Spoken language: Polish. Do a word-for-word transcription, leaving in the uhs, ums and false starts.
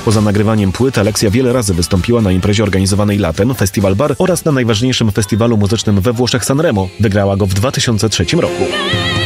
Poza nagrywaniem płyt Alexia wiele razy wystąpiła na imprezie organizowanej latem Festival Bar oraz na najważniejszym festiwalu muzycznym we Włoszech Sanremo. Wygrała go w dwa tysiące trzecim roku.